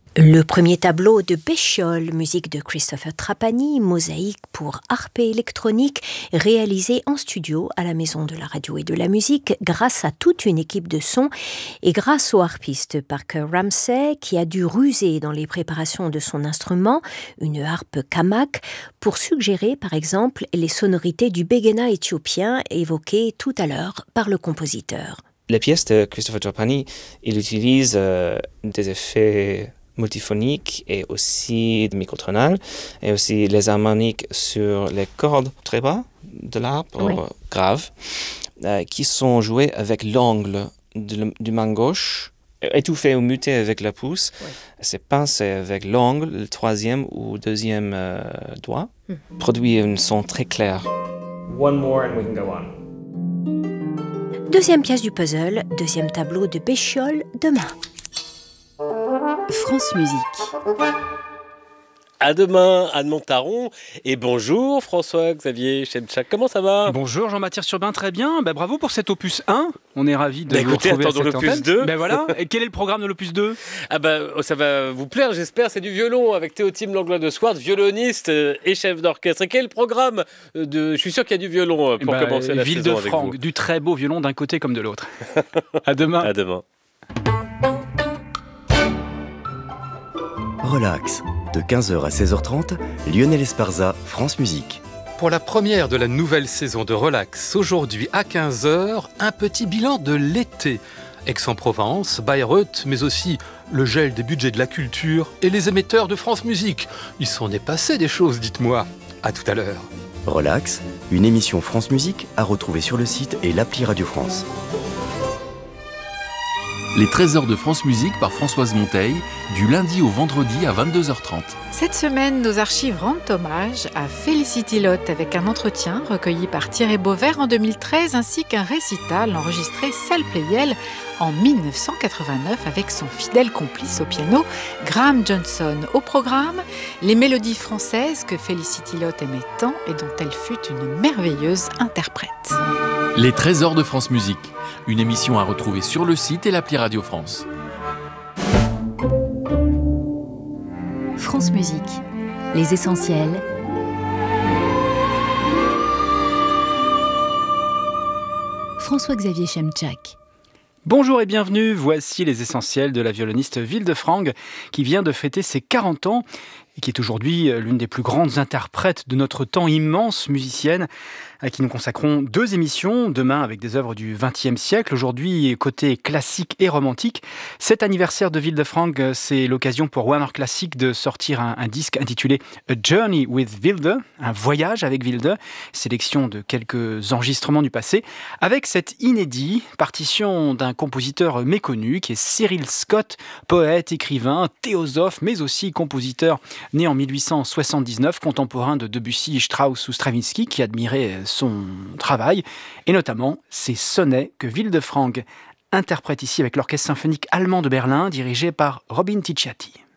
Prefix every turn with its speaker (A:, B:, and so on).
A: Le premier tableau de Béchol, musique de Christopher Trapani, mosaïque pour harpe électronique, réalisé en studio à la Maison de la Radio et de la Musique grâce à toute une équipe de son et grâce au harpiste Parker Ramsey qui a dû ruser dans les préparations de son instrument, une harpe kamak, pour suggérer par exemple les sonorités du béguena éthiopien évoquées tout à l'heure par le compositeur.
B: La pièce de Christopher Trapani, il utilise des effets multiphoniques et aussi microtonales et aussi les harmoniques sur les cordes très bas de l'harpe, grave, qui sont jouées avec l'angle du main gauche, étouffé ou muté avec la pouce. C'est pincé avec l'angle, le troisième ou deuxième doigt, produit un son très clair.
C: One more and we can go on.
A: Deuxième pièce du puzzle, deuxième tableau de Béchol, demain.
D: France Musique.
E: À demain, Anne Montaron. Et bonjour François-Xavier Chemchak. Comment ça va ?
F: Bonjour Jean-Mathilde Surbin, très bien. Bravo pour cet opus 1. On est ravis de vous retrouver à cette
E: l'opus
F: antenne.
E: 2.
F: Voilà. Et quel est le programme de l'opus 2 ?
E: Ça va vous plaire, j'espère. C'est du violon avec Théotime Langlois de Swart, violoniste et chef d'orchestre. Et quel est le programme Je suis sûr qu'il y a du violon pour commencer la saison avec
F: Ville-de-Franck, du très beau violon d'un côté comme de l'autre. À demain.
E: À demain.
G: Relax, de 15h à 16h30, Lionel Esparza, France Musique.
H: Pour la première de la nouvelle saison de Relax, aujourd'hui à 15h, un petit bilan de l'été. Aix-en-Provence, Bayreuth, mais aussi le gel des budgets de la culture et les émetteurs de France Musique. Il s'en est passé des choses, dites-moi. À tout à l'heure.
G: Relax, une émission France Musique à retrouver sur le site et l'appli Radio France.
I: Les trésors de France Musique par Françoise Monteil, du lundi au vendredi à 22h30.
D: Cette semaine, nos archives rendent hommage à Felicity Lott avec un entretien recueilli par Thierry Beauvert en 2013 ainsi qu'un récital enregistré salle Pleyel en 1989 avec son fidèle complice au piano, Graham Johnson. Au programme, les mélodies françaises que Felicity Lott aimait tant et dont elle fut une merveilleuse interprète.
I: Les trésors de France Musique, une émission à retrouver sur le site et l'appli Radio France.
J: France Musique, les essentiels. François-Xavier Chemchak.
F: Bonjour et bienvenue, voici les essentiels de la violoniste Ville-de-Franck qui vient de fêter ses 40 ans et qui est aujourd'hui l'une des plus grandes interprètes de notre temps, immense musicienne à qui nous consacrons 2 émissions, demain avec des œuvres du XXe siècle, aujourd'hui côté classique et romantique. Cet anniversaire de Ville-de-Franck, c'est l'occasion pour Warner Classic de sortir un disque intitulé A Journey with Wilde, un voyage avec Wilde, sélection de quelques enregistrements du passé, avec cet inédit, partition d'un compositeur méconnu qui est Cyril Scott, poète, écrivain, théosophe, mais aussi compositeur né en 1879, contemporain de Debussy, Strauss ou Stravinsky, qui admirait son travail, et notamment ces sonnets que Ville-de-Franck interprète ici avec l'Orchestre symphonique allemand de Berlin, dirigé par Robin Ticciati.